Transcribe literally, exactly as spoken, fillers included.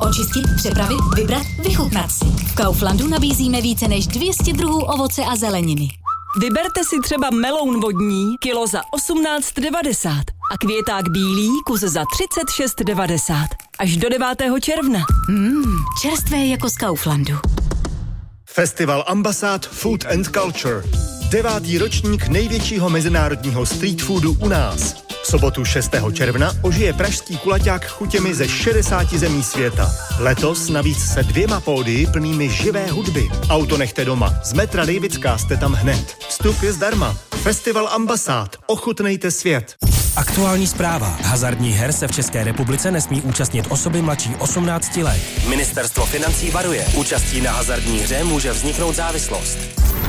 Očistit, přepravit, vybrat, vychutnat si. V Kauflandu nabízíme více než dvě stě druhů ovoce a zeleniny. Vyberte si třeba meloun vodní, kilo za osmnáct devadesát a květák bílý, kus za třicet šest devadesát. Až do devátého června. Mmm, čerstvé jako z Kauflandu. Festival Ambasád Food and Culture. Devátý ročník největšího mezinárodního street foodu u nás. V sobotu šestého června ožije pražský kulaťák chutěmi ze šedesáti zemí světa. Letos navíc se dvěma pódii plnými živé hudby. Auto nechte doma. Z metra Dejvická jste tam hned. Vstup je zdarma. Festival Ambasád. Ochutnejte svět. Aktuální zpráva. Hazardních her se v České republice nesmí účastnit osoby mladší osmnácti let. Ministerstvo financí varuje. Účastí na hazardní hře může vzniknout závislost.